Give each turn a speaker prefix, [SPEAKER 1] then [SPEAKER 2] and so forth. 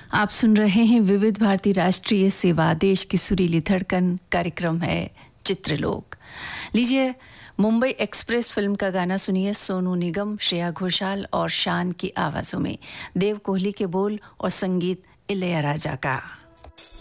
[SPEAKER 1] आप सुन रहे हैं विविध भारती राष्ट्रीय सेवा, देश की सुरीली धड़कन। कार्यक्रम है चित्रलोक। लीजिए, मुंबई एक्सप्रेस फिल्म का गाना सुनिए। सोनू निगम, श्रेया घोषाल और शान की आवाज़ों में, देव कोहली के बोल और संगीत इलैयाराजा का।